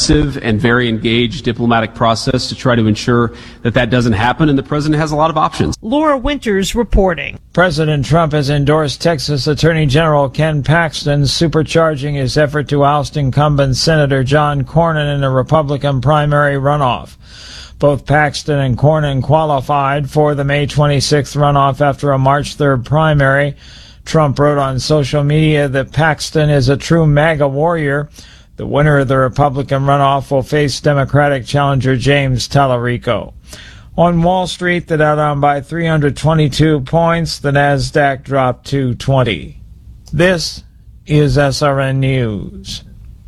aggressive and very engaged diplomatic process to try to ensure that that doesn't happen, and the president has a lot of options. Laura Winters reporting. President Trump has endorsed Texas Attorney General Ken Paxton, supercharging his effort to oust incumbent Senator John Cornyn in a Republican primary runoff. Both Paxton and Cornyn qualified for the May 26th runoff after a March 3rd primary. Trump wrote on social media that Paxton is a true MAGA warrior. The winner of the Republican runoff will face Democratic challenger James Tallarico. On Wall Street, the Dow down by 322 points. The Nasdaq dropped 220. This is SRN News.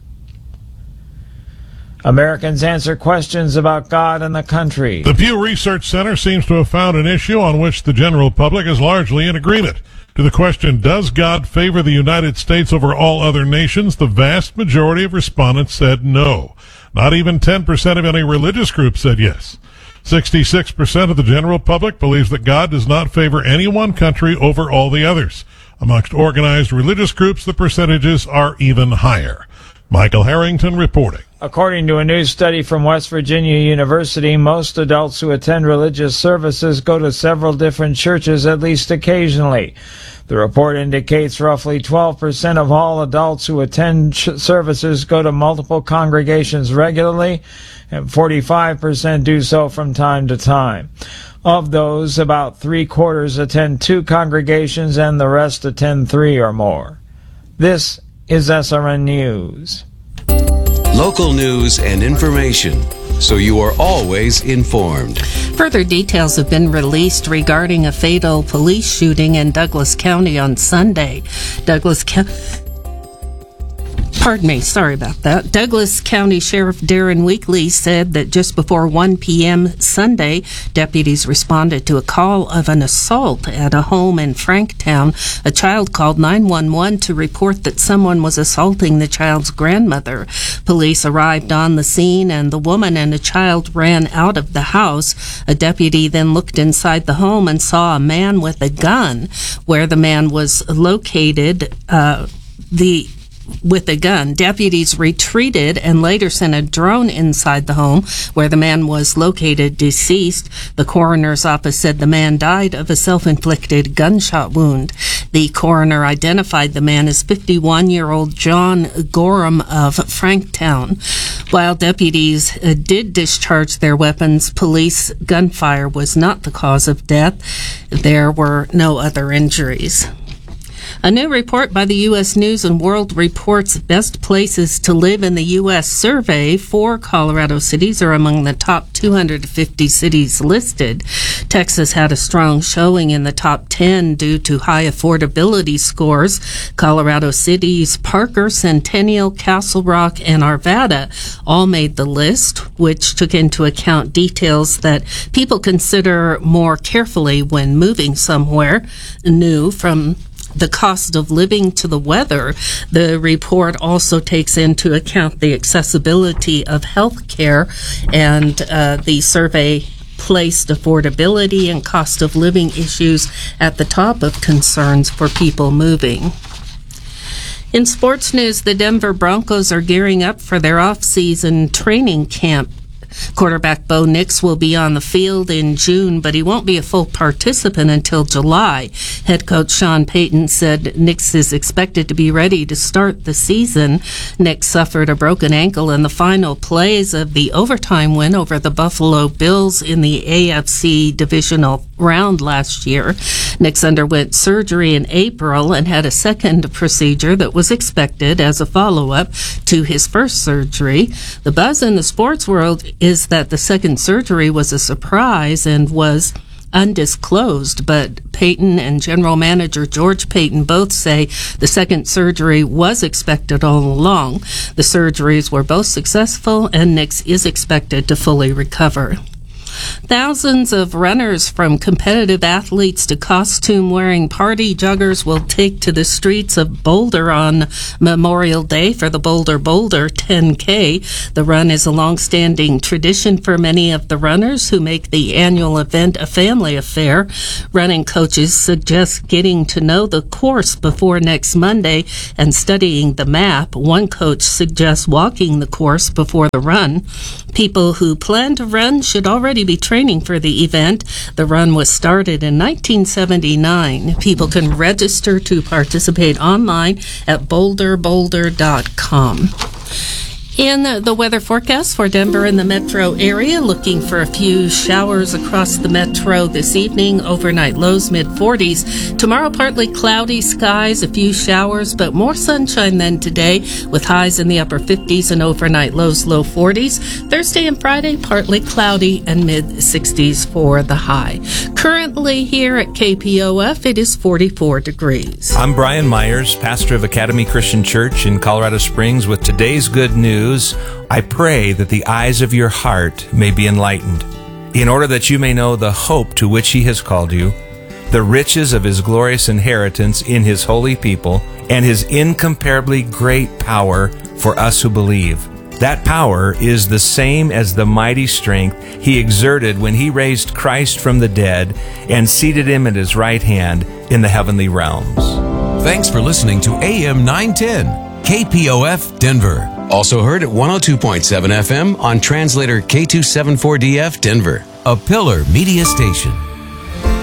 Americans answer questions about God and the country. The Pew Research Center seems to have found an issue on which the general public is largely in agreement. To the question, does God favor the United States over all other nations, the vast majority of respondents said no. Not even 10% of any religious group said yes. 66% of the general public believes that God does not favor any one country over all the others. Amongst organized religious groups, the percentages are even higher. Michael Harrington reporting. According to a new study from West Virginia University, most adults who attend religious services go to several different churches at least occasionally. The report indicates roughly 12% of all adults who attend services go to multiple congregations regularly, and 45% do so from time to time. Of those, about three-quarters attend two congregations and the rest attend three or more. This is SRN News. Local news and information, so you are always informed. Further details have been released regarding a fatal police shooting in Douglas County on Sunday. Douglas County County Sheriff Darren Weekly said that just before 1 p.m. Sunday, deputies responded to a call of an assault at a home in Franktown. A child called 911 to report that someone was assaulting the child's grandmother. Police arrived on the scene and the woman and a child ran out of the house. A deputy then looked inside the home and saw a man with a gun. Where the man was located, with a gun. Deputies retreated and later sent a drone inside the home where the man was located deceased. The coroner's office said the man died of a self-inflicted gunshot wound. The coroner identified the man as 51-year-old John Gorham of Franktown. While deputies did discharge their weapons, police gunfire was not the cause of death. There were no other injuries. A new report by the U.S. News and World Report's Best Places to Live in the U.S. survey, 4 Colorado cities are among the top 250 cities listed. Texas had a strong showing in the top 10 due to high affordability scores. Colorado cities Parker, Centennial, Castle Rock, and Arvada all made the list, which took into account details that people consider more carefully when moving somewhere new, from the cost of living to the weather. The report also takes into account the accessibility of health care, and the survey placed affordability and cost of living issues at the top of concerns for people moving. In sports news, the Denver Broncos are gearing up for their off-season training camp. Quarterback Bo Nix will be on the field in June, but he won't be a full participant until July. Head coach Sean Payton said Nix is expected to be ready to start the season. Nix suffered a broken ankle in the final plays of the overtime win over the Buffalo Bills in the AFC divisional round last year. Nix underwent surgery in April and had a second procedure that was expected as a follow-up to his first surgery. The buzz in the sports world is that the second surgery was a surprise and was undisclosed, but Payton and general manager George Payton both say the second surgery was expected all along. The surgeries were both successful, and Nix is expected to fully recover. Thousands of runners, from competitive athletes to costume-wearing party joggers, will take to the streets of Boulder on Memorial Day for the Boulder 10K. The run is a long-standing tradition for many of the runners who make the annual event a family affair. Running coaches suggest getting to know the course before next Monday and studying the map. One coach suggests walking the course before the run. People who plan to run should already be training for the event. The run was started in 1979. People can register to participate online at boulderboulder.com. In the weather forecast for Denver and the metro area, looking for a few showers across the metro this evening. Overnight lows mid-40s. Tomorrow, partly cloudy skies, a few showers, but more sunshine than today, with highs in the upper 50s and overnight lows low 40s. Thursday and Friday, partly cloudy and mid-60s for the high. Currently here at KPOF, it is 44 degrees. I'm Brian Myers, pastor of Academy Christian Church in Colorado Springs, with today's good news. I pray that the eyes of your heart may be enlightened, in order that you may know the hope to which He has called you, the riches of His glorious inheritance in His holy people, and His incomparably great power for us who believe. That power is the same as the mighty strength He exerted when He raised Christ from the dead and seated Him at His right hand in the heavenly realms. Thanks for listening to AM 910, KPOF Denver. Also heard at 102.7 FM on translator K274DF Denver, a Pillar Media station.